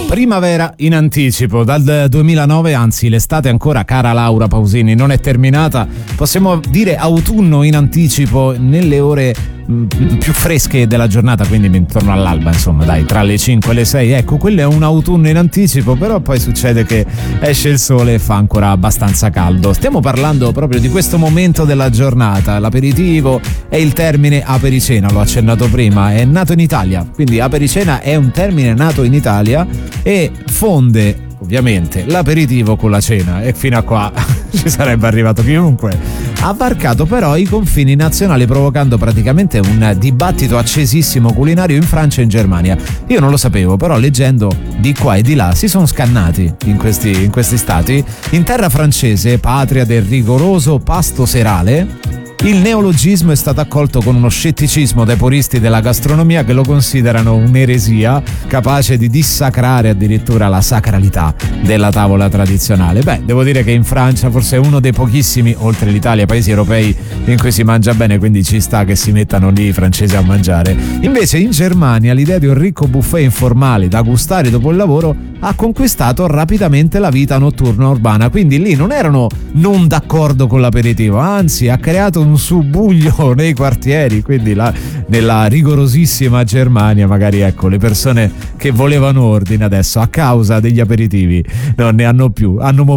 Primavera in anticipo dal 2009, anzi l'estate ancora, cara Laura Pausini, non è terminata. Possiamo dire autunno in anticipo nelle ore più fresche della giornata, quindi intorno all'alba, insomma, dai, tra le 5 e le 6. Ecco, quello è un autunno in anticipo, però poi succede che esce il sole e fa ancora abbastanza caldo. Stiamo parlando proprio di questo momento della giornata. L'aperitivo è il termine apericena, l'ho accennato prima, è nato in Italia, quindi apericena è un termine nato in Italia e fonde ovviamente l'aperitivo con la cena, e fino a qua ci sarebbe arrivato chiunque. Ha varcato però i confini nazionali, provocando praticamente un dibattito accesissimo culinario in Francia e in Germania. Io non lo sapevo, però leggendo di qua e di là si sono scannati in questi stati. In terra francese, patria del rigoroso pasto serale, il neologismo è stato accolto con uno scetticismo dai puristi della gastronomia, che lo considerano un'eresia capace di dissacrare addirittura la sacralità della tavola tradizionale. Beh, devo dire che in Francia forse è uno dei pochissimi, oltre l'Italia, paesi europei in cui si mangia bene, quindi ci sta che si mettano lì i francesi a mangiare. Invece in Germania l'idea di un ricco buffet informale da gustare dopo il lavoro ha conquistato rapidamente la vita notturna urbana, quindi lì non erano non d'accordo con l'aperitivo, anzi ha creato un subuglio nei quartieri, quindi là, nella rigorosissima Germania, magari ecco, le persone che volevano ordine adesso a causa degli aperitivi non ne hanno più, hanno